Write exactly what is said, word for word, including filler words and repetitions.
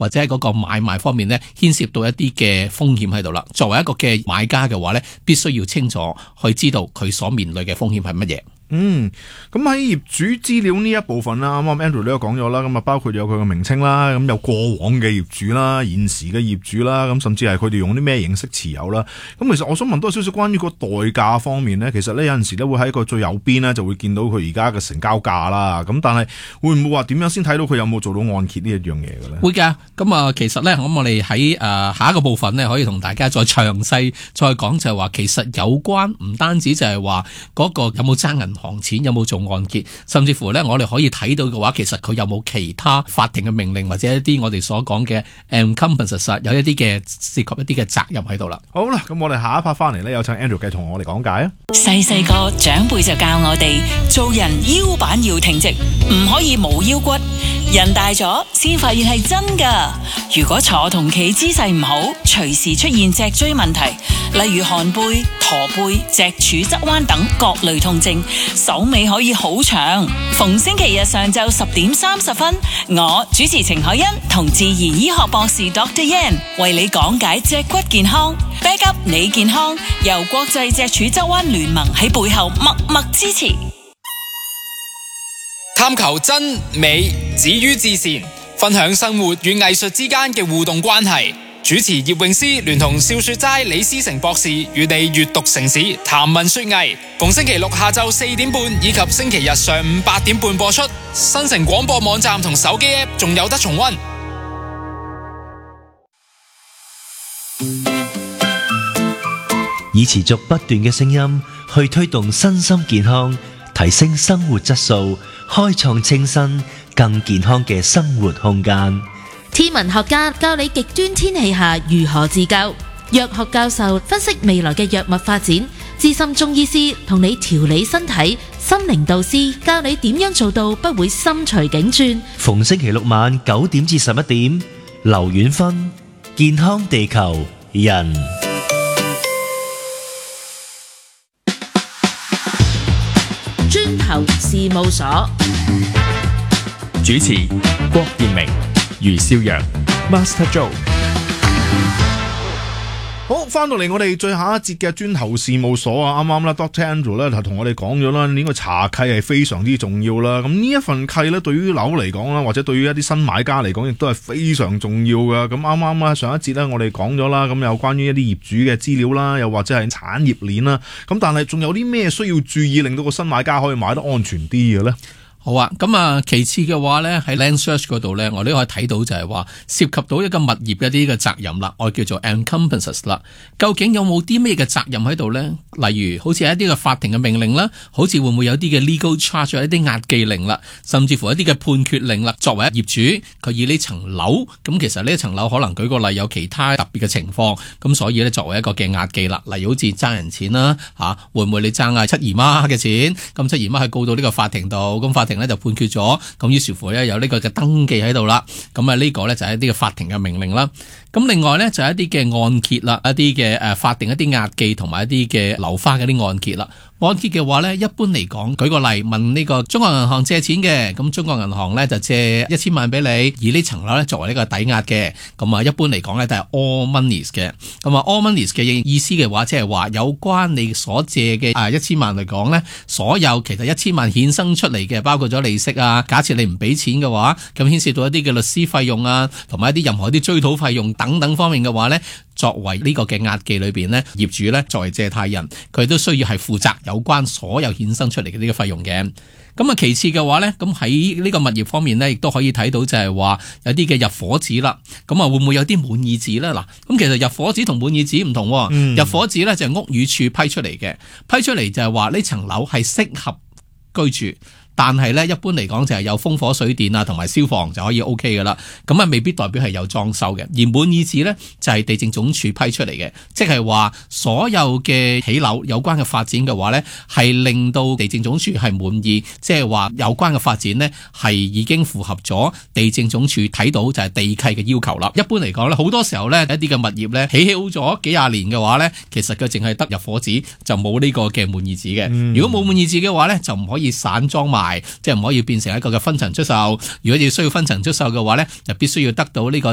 或者喺嗰個買賣方面呢，牽涉到一啲嘅風險喺度啦。作為一個嘅買家嘅話呢，必須要清楚去知道佢所面對嘅風險係乜嘢。 嗯，咁喺業主資料呢一部分啦，啱啱 Andrew 都有講咗啦，咁啊包括有佢嘅名稱啦，咁有過往嘅業主啦，現時嘅業主啦，咁甚至係佢哋用啲咩形式持有啦。咁其實我想問多少少關於個代價方面呢？其實呢，有陣時咧會喺個最右邊呢就會見到佢而家嘅成交價啦。咁但係會唔會話點樣先睇到佢有冇做到按揭呢一樣嘢嘅咧？ 會㗎。咁啊，其實呢，咁我哋喺誒下一個部分呢，可以同大家再詳細再講，就係話其實有關唔單止就係話嗰個有冇爭銀行錢，有冇做按揭，甚至乎咧，我哋可以睇到嘅話，其實佢有冇其他法庭嘅命令或者一啲我哋所講嘅 encumbrances 有一啲嘅涉及一啲嘅責任喺度啦。 好啦，咁我哋下一 part 翻嚟咧，有請 Andrew 繼續同我哋講解啊。 細細個長輩就教我哋做人腰板要挺直，唔可以冇腰骨。人大咗先發現係真噶。如果坐同企姿勢唔好，隨時出現脊椎問題，例如寒背、駝背、脊柱側彎等各類痛症，手尾可以好長。逢星期日上晝十點三十分，我主持程海欣同自然醫學博士 Doctor Yan 為你講解脊骨健康。Back up 你健康，由國際脊柱側彎聯盟喺背後默默支持。 探求真美止於至善，分享生活與藝術之間嘅互動關係。主持葉詠詩聯同笑雪齋李思成博士與你閱讀城市談文說藝，逢星期六下晝四點半以及星期日上午八點半播出。新城廣播網站同手機 App 仲有得重溫。 以持續不斷嘅聲音去推動身心健康，提升生活質素，開創清新更健康嘅生活空間。 天文學家教你極端天氣下如何自救，藥學教授分析未來嘅藥物發展，資深中醫師同你調理身體，心靈導師教你點樣做到不會心隨境轉。 逢星期六晚九點至十一點，劉遠芬健康地球人。 磚頭事務所主持郭建明、余少陽 Master Joe。 好，翻到嚟我哋最後一節嘅磚頭事務所啊，啱啱啦 Doctor Andrew 咧就同我哋講咗啦，呢個查契係非常之重要啦。咁呢一份契咧，對於樓嚟講啦，或者對於一啲新買家嚟講，亦都係非常重要噶。咁啱啱啊上一節咧，我哋講咗啦，咁有關於一啲業主嘅資料啦，又或者係產業鏈啦。咁但係仲有啲咩需要注意，令到個新買家可以買得安全啲嘅咧？ 好啊，咁啊，其次嘅話咧，喺 Land Search 嗰度咧，我哋都可以睇到就係話涉及到一個物業嘅啲嘅責任啦，我叫做 encumbrances 啦。究竟有冇啲咩嘅責任喺度咧？例如好似一啲嘅法庭嘅命令啦，好似會唔會有啲嘅 legal charge 一啲押記令啦，甚至乎一啲嘅判決令啦。作為業主，佢以呢層樓，咁其實呢一層樓可能舉個例有其他特別嘅情況，咁所以咧作為一個嘅押記啦，例如好似爭人錢啦，吓會唔會你爭啊七姨媽嘅錢？咁七姨媽係告到呢個法庭度，咁法庭咧就判決咗，咁於是乎咧有呢個嘅登記喺度啦，咁啊呢個咧就係一啲嘅法庭嘅命令啦。咁另外咧就係一啲嘅按揭啦，一啲嘅誒法定一啲押記同埋一啲嘅樓花嘅啲按揭啦。按揭嘅話咧，一般嚟講，舉個例問呢個中國銀行借錢嘅，咁中國銀行咧就借一千萬俾你，以呢層樓咧作為呢個抵押嘅，咁啊一般嚟講咧都係 all monies 嘅，咁啊 all monies 嘅意思嘅話，即係話有關你所借嘅啊一千萬嚟講咧，所有其實一千萬衍生出嚟嘅，包括咗利息啊，假設你唔俾錢嘅話，咁牽涉到一啲嘅律師費用啊，同埋一啲任何一啲追討費用等等方面嘅話咧，作為呢個嘅押記裏邊咧，業主咧作為借貸人，佢都需要係負責有關所有衍生出嚟嘅呢個費用嘅。咁啊，其次嘅話咧，咁喺呢個物業方面咧，亦都可以睇到就係話有啲嘅入伙紙啦。咁啊，會唔會有啲滿意紙咧？嗱，咁其實入伙紙同滿意紙唔同。嗯、入伙紙咧就係屋宇署批出嚟嘅，批出嚟就係話呢層樓係適合居住。但係咧，一般嚟講就係有風火水電啊，同埋消防就可以 O K 噶啦。咁啊，未必代表係有裝修嘅。而滿意紙咧就係地政總署批出嚟嘅，即係話所有嘅起樓有關嘅發展嘅話咧，係令到地政總署係滿意，即係話有關嘅發展咧係已經符合咗地政總署睇到就係地契嘅要求啦。一般嚟講咧，好多時候咧一啲嘅物業咧起好咗幾廿年嘅話咧，其實佢淨係得入伙紙，就冇呢個嘅滿意紙嘅。嗯、如果冇滿意紙嘅話咧，就唔可以散裝賣。即係唔可以變成一個嘅分層出售，如果要需要分層出售嘅話咧，就必須要得到呢個